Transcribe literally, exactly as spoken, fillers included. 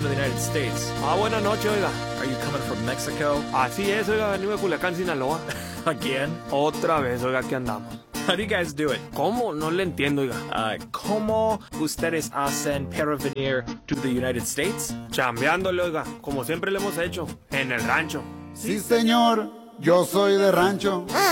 the United States. Ah, buenas noches, oiga. Are you coming from Mexico? Así es, oiga, venimos de Culiacán, Sinaloa. Again? Otra vez, oiga, aquí andamos. How do you guys do it? ¿Cómo? No le entiendo, oiga. Uh, ¿Cómo ustedes hacen para venir to the United States? Chambeándole, oiga, como siempre le hemos hecho, en el rancho. Sí, señor, yo soy de rancho.